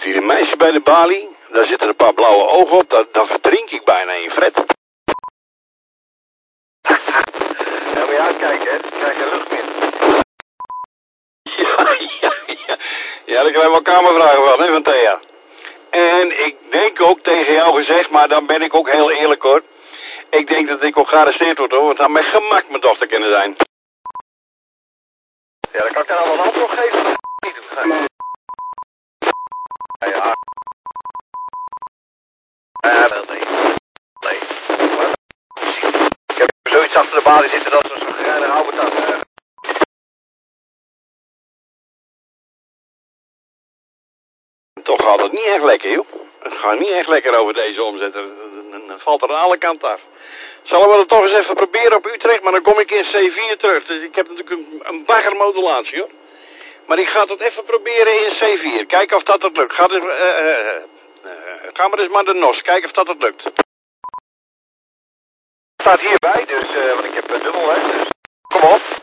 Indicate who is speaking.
Speaker 1: hier een meisje bij de balie. Daar zitten een paar blauwe ogen op. Daar verdrink ik bijna in Fred.
Speaker 2: Ja, moet je uitkijken, hè. Dan krijg je lucht in.
Speaker 1: Ja, daar krijgen we elkaar maar vragen van, hè, van Thea. En ik denk ook tegen jou gezegd, maar dan ben ik ook heel eerlijk hoor. Ik denk dat ik ook gearresteerd word hoor, want dat met gemak mijn dochter kunnen zijn.
Speaker 2: Ja, dan kan ik daar al een antwoord geven, maar dat niet doen. Ja. Nee. Ik heb zoiets achter de balie zitten dat we zo'n gerijder houden dan.
Speaker 1: Toch gaat het niet echt lekker, joh. Het gaat niet echt lekker over deze omzet. Dan valt er aan alle kanten af. Zullen we het toch eens even proberen op Utrecht, maar dan kom ik in C4 terug. Dus ik heb natuurlijk een baggermodulatie, hoor. Maar ik ga het even proberen in C4. Kijken of dat het lukt. Ga maar eens maar de NOS. Kijken of dat het lukt.
Speaker 2: Staat hierbij, dus, want ik heb dubbel, hè. Dus, kom op.